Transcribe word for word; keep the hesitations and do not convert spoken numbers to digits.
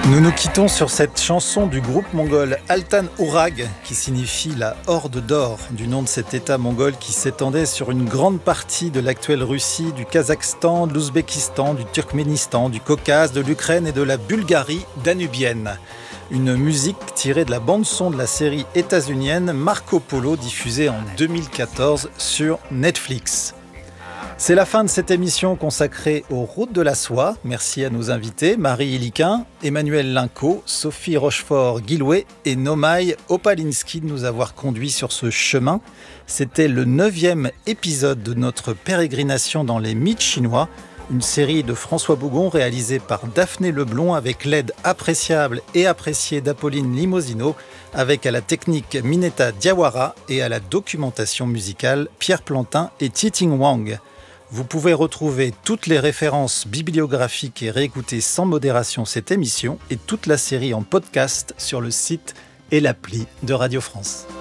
Nous nous quittons sur cette chanson du groupe mongol Altan Ourag, qui signifie la Horde d'or, du nom de cet état mongol qui s'étendait sur une grande partie de l'actuelle Russie, du Kazakhstan, de l'Ouzbékistan, du Turkménistan, du Caucase, de l'Ukraine et de la Bulgarie danubienne. Une musique tirée de la bande-son de la série états-unienne Marco Polo, diffusée en deux mille quatorze sur Netflix. C'est la fin de cette émission consacrée aux routes de la soie. Merci à nos invités, Marie Iliquin, Emmanuel Linco, Sophie Rochefort-Guillouet et Nomai Opalinski de nous avoir conduits sur ce chemin. C'était le neuvième épisode de notre pérégrination dans les mythes chinois, une série de François Bougon réalisée par Daphné Leblond avec l'aide appréciable et appréciée d'Apolline Limosino, avec à la technique Mineta Diawara et à la documentation musicale Pierre Plantin et Titing Wang. Vous pouvez retrouver toutes les références bibliographiques et réécouter sans modération cette émission et toute la série en podcast sur le site et l'appli de Radio France.